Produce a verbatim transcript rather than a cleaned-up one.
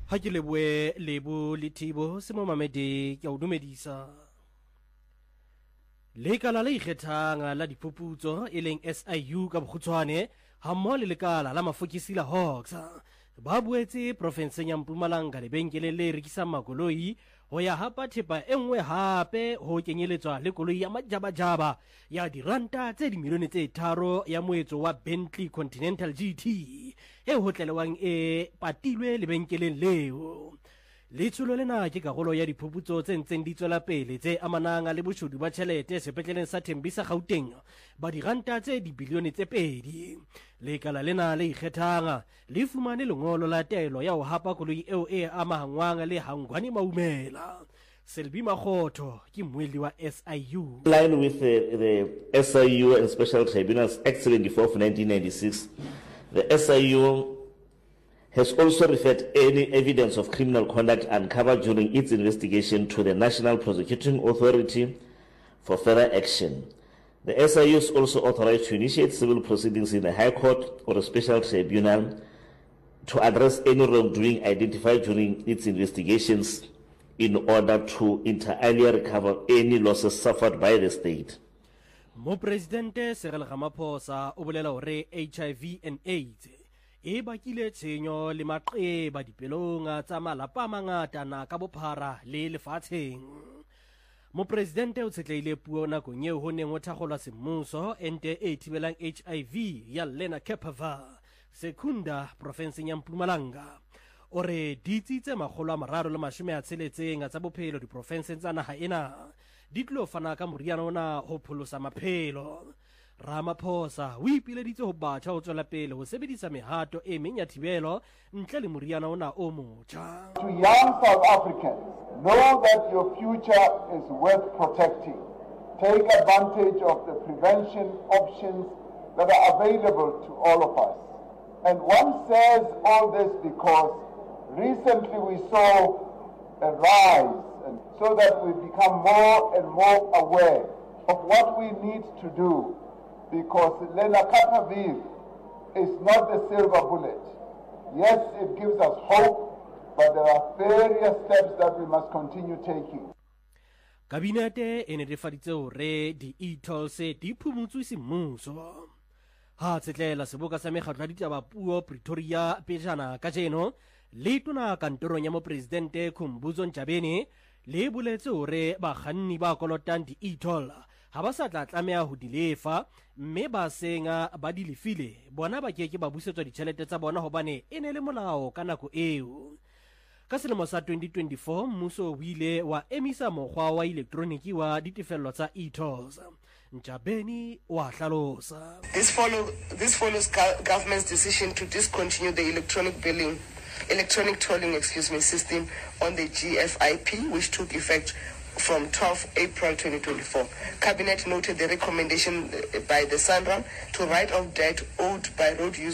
Ha ke leboe lebo Lethibo se mo mamedi ke o dumedisa. Lekala le ikgethang la diphuputso e leng S I U ka bokgutshwane ha mmoho le lekala la mafokisi la Hawks ba buetse profenseng ya Mpumalanga lebenkeleng le rekisang makoloi ho ya hapa thepa e nngwe hape ho kenyeletswa le koloi ya majabajaba ya diranta tse dimilione tse tharo ya moetso wa Bentley Continental G T e hotlelwang e patilwe lebenkeleng leo. Letsholo lena ke karolo ya diphuputso tse ntseng di tswela pele tse amanang le boshodu ba tjhelete sepetleleng sa Tembisa Gauteng ba diranta tse dibilione tse pedi. Lekala lena le ikgethang le fumane lengolo la taelo ya ho hapa koloi eo e amahangwang le Hangwani Maumela. Selby Makgotho ke moeli wa S I U. In line with the, the S I U and Special Tribunals Act seventy-four of nineteen ninety-six, the S I U has also referred any evidence of criminal conduct uncovered during its investigation to the National Prosecuting Authority for further action. The S I U is also authorized to initiate civil proceedings in the High Court or a special tribunal to address any wrongdoing identified during its investigations in order to inter alia recover any losses suffered by the state. Mo Presidente Cyril Ramaphosa o bolela hore H I V and AIDS e bakile tshenyo le maqeba dipelong tsa malapa a mangata na ka bophara le lefatsheng. Mo Presidente o tshetleile puo nakong eo ho neng ho thakgolwa semmuso ente e thibelang H I V ya Lena Kepava Secunda profenseng ya Mpumalanga. Ore ditsi tse makgolo a mararo le mashome a tsheletseng tsa bophelo diprofenseng tsa naha ena di tlo fana ka moriana ona ho pholosa maphelo. Ramaphosa o ipileditse ho batjha ho tswela pele ho sebedisa mehato e meng ya thibelo ntle le moriana ona o motjha. To young South Africans, know that your future is worth protecting. Take advantage of the prevention options that are available to all of us. And one says all this because recently we saw a rise, and so that we become more and more aware of what we need to do, because lenacapavir is not the silver bullet. Yes, it gives us hope, but there are various steps that we must continue taking. Kabinete e netefaditse hore di-e-tolls di phumutswe semmuso. Ha tsetlela seboka sa mekgatlo ya ditaba puo Pretoria pejana ka jeno le tona kantorong ya mo Presidente Khumbudzo Ntshavheni le boletse hore bakganni ba kolotang di-e-toll ha ba sa tla tlameha ho di lefa, mme ba senga ba di lefile bona ba keke ba busetswa ditjhelete tsa bona hobane e ne le molao ka nako eo. Ka selemo sa twenty twenty-four mmuso o ile wa emisa mokgwa wa elektroniki wa ditefello tsa e-tolls. Ntshavheni wa hlalosa. This follow this follows government's decision to discontinue the electronic billing electronic tolling excuse me system on the G F I P, which took effect from twelfth April twenty twenty-four. Cabinet noted the recommendation by the SANRAL to write off debt owed by road users